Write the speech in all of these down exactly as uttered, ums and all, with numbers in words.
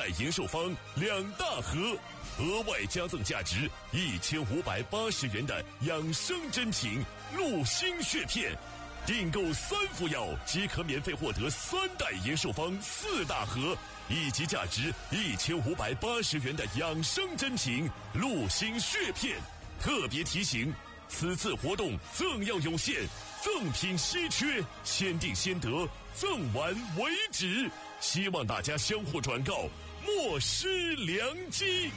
代延寿方两大盒，额外加赠价值一千五百八十元的养生珍品鹿心血片，订购三副药即可免费获得三代延寿方四大盒，以及价值一千五百八十元的养生珍品鹿心血片。特别提醒，此次活动赠药有限，赠品稀缺，先订先得，赠完为止。希望大家相互转告，莫失良机。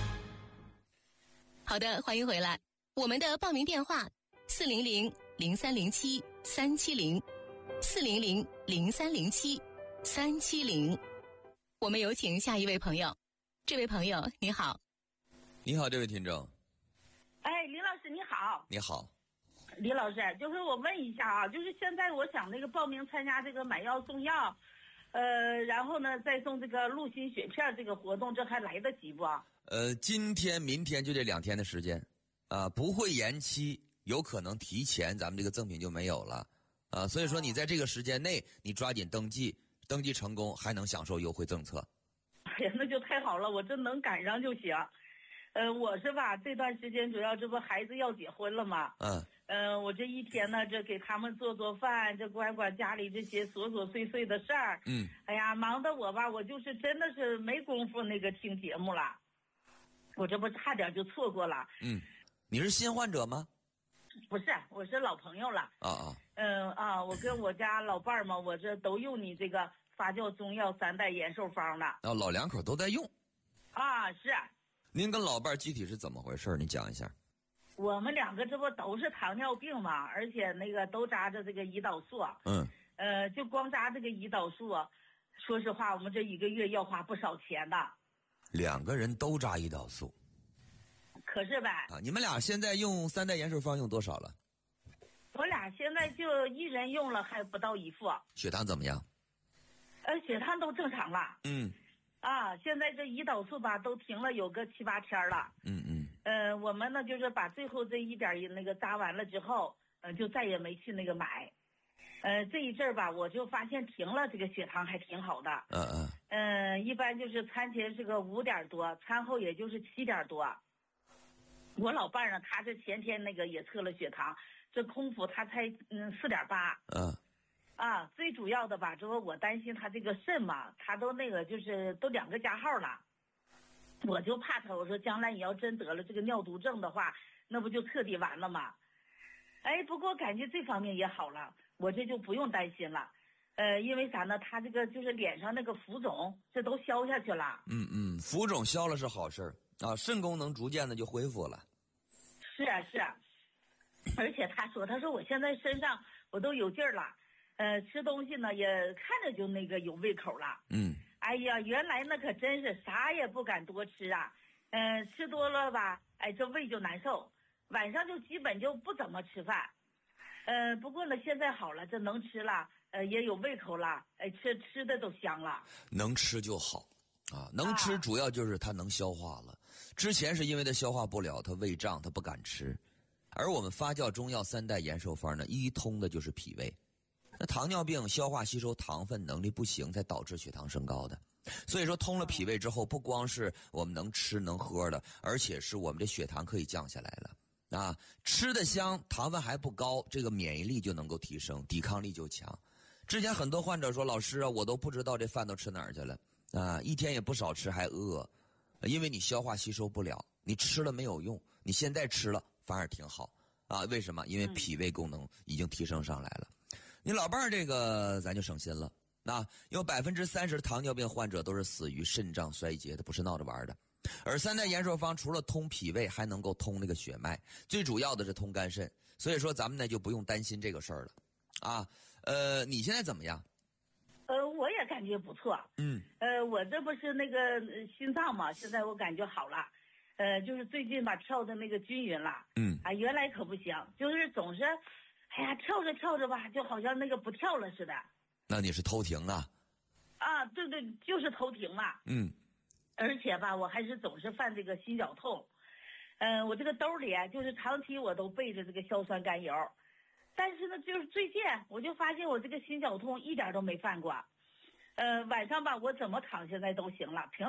好的，欢迎回来。我们的报名电话四零零零三零七三七零，四零零零三零七三七零。我们有请下一位朋友。这位朋友你好。 你好，这位听众。 哎，李老师你好。 你好。 李老师，就是我问一下啊，就是现在我想那个报名参加这个买药送药，呃，然后呢再送这个鹿心血片这个活动，这还来得及不？ 呃，今天明天就这两天的时间啊、呃，不会延期，有可能提前咱们这个赠品就没有了啊、呃，所以说你在这个时间内你抓紧登记，登记成功还能享受优惠政策。 哎呀，那就太好了，我这能赶上就行。呃，我是吧，这段时间主要这不孩子要结婚了嘛， 嗯， 呃，我这一天呢，这给他们做做饭，这管管家里这些琐琐碎碎的事儿， 嗯， 哎呀，忙得我吧，我就是真的是没工夫那个听节目了，我这不差点就错过了。 嗯，你是新患者吗？ 不是，我是老朋友了。 啊啊， 嗯啊，我跟我家老伴儿嘛，我这都用你这个发酵中药三代延寿方了。 哦，老两口都在用。 啊，是。 您跟老伴儿具体是怎么回事？你讲一下。 我们两个这不都是糖尿病嘛，而且那个都扎着这个胰岛素。 嗯。 呃，就光扎这个胰岛素，说实话，我们这一个月要花不少钱的。 两个人都扎胰岛素。 可是呗。 啊，你们俩现在用三代延寿方用多少了？ 我俩现在就一人用了还不到一副。 血糖怎么样？ 呃，血糖都正常了。 嗯。 啊，现在这胰岛素吧都停了有个七八天了。 嗯嗯。 呃，我们呢就是把最后这一点那个扎完了之后，呃，就再也没去那个买。呃，这一阵儿吧，我就发现停了，这个血糖还挺好的。 嗯嗯。 嗯、呃，一般就是餐前是个五点多，餐后也就是七点多。我老伴儿呢，他是前天那个也测了血糖，这空腹他才嗯四点八。 嗯。 啊，最主要的吧，这不我担心他这个肾嘛，他都那个就是都两个加号了，我就怕他，我说将来你要真得了这个尿毒症的话，那不就彻底完了吗？哎，不过感觉这方面也好了，我这就不用担心了，呃，因为啥呢？他这个就是脸上那个浮肿，这都消下去了。 嗯嗯，浮肿消了是好事啊，肾功能逐渐的就恢复了。 是啊是啊，而且他说，他说我现在身上我都有劲儿了。呃，吃东西呢也看着就那个有胃口了。 嗯。 哎呀，原来那可真是啥也不敢多吃啊。嗯、呃，吃多了吧，哎，这胃就难受，晚上就基本就不怎么吃饭。呃，不过呢，现在好了，这能吃了，呃，也有胃口了，哎，吃吃的都香了。 能吃就好啊，能吃主要就是它能消化了。啊、之前是因为它消化不了，它胃胀，它不敢吃。而我们发酵中药三代延寿方呢，一通的就是脾胃。那糖尿病消化吸收糖分能力不行，才导致血糖升高的。所以说通了脾胃之后，不光是我们能吃能喝的，而且是我们这血糖可以降下来了啊，吃的香，糖分还不高，这个免疫力就能够提升，抵抗力就强。之前很多患者说，老师啊，我都不知道这饭都吃哪儿去了啊，一天也不少吃还饿，因为你消化吸收不了，你吃了没有用，你现在吃了反而挺好啊。为什么？因为脾胃功能已经提升上来了。你老伴儿这个咱就省心了，那有百分之三十的糖尿病患者都是死于肾脏衰竭的，不是闹着玩的。而三代延寿方除了通脾胃，还能够通那个血脉，最主要的是通肝肾。所以说咱们呢就不用担心这个事儿了，啊，呃，你现在怎么样？ 呃，我也感觉不错。 嗯。 呃，我这不是那个心脏嘛，现在我感觉好了。呃，就是最近吧跳的那个均匀了。 嗯。 啊，原来可不行，就是总是。哎呀，跳着跳着吧，就好像那个不跳了似的。 那你是偷停啊？ 啊，对对，就是偷停了。 嗯。 而且吧，我还是总是犯这个心绞痛。嗯、呃，我这个兜里啊，就是长期我都备着这个硝酸甘油，但是呢，就是最近我就发现我这个心绞痛一点都没犯过。呃，晚上吧，我怎么躺现在都行了，平